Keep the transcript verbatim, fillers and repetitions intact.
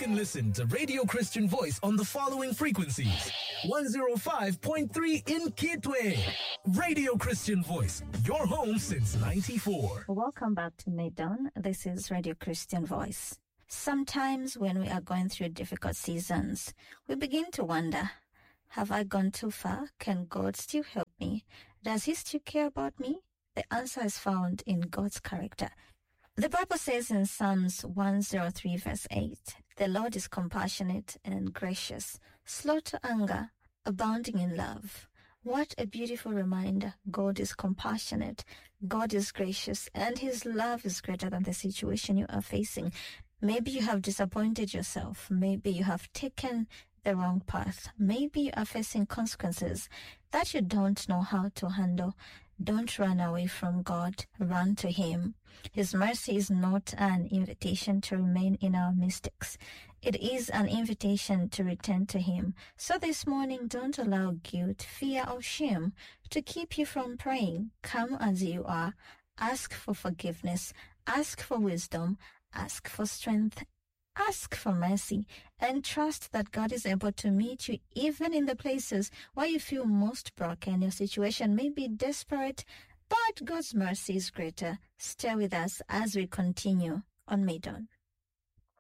can listen to Radio Christian Voice on the following frequencies. one oh five point three in Kitwe. Radio Christian Voice, your home since ninety-four. Welcome back to Maidon. This is Radio Christian Voice. Sometimes when we are going through difficult seasons, we begin to wonder, have I gone too far? Can God still help me? Does He still care about me? The answer is found in God's character. The Bible says in Psalms one oh three verse eight, the Lord is compassionate and gracious, slow to anger, abounding in love. What a beautiful reminder. God is compassionate, God is gracious, and His love is greater than the situation you are facing. Maybe you have disappointed yourself. Maybe you have taken the wrong path. Maybe you are facing consequences that you don't know how to handle. Don't run away from God. Run to Him. His mercy is not an invitation to remain in our mistakes. It is an invitation to return to Him. So this morning, don't allow guilt, fear, or shame to keep you from praying. Come as you are. Ask for forgiveness. Ask for wisdom. Ask for strength. Ask for mercy, and trust that God is able to meet you even in the places where you feel most broken. Your situation may be desperate, but God's mercy is greater. Stay with us as we continue on Maidon.